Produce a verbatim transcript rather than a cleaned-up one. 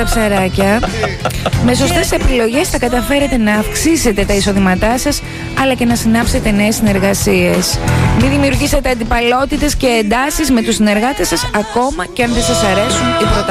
τα ψαράκια. Με σωστές επιλογές θα καταφέρετε να αυξήσετε τα εισοδήματά σας, αλλά και να συνάψετε νέες συνεργασίες. Μην δημιουργήσετε αντιπαλότητες και εντάσεις με τους συνεργάτες σας, ακόμα και αν δεν σας αρέσουν οι προτάσεις.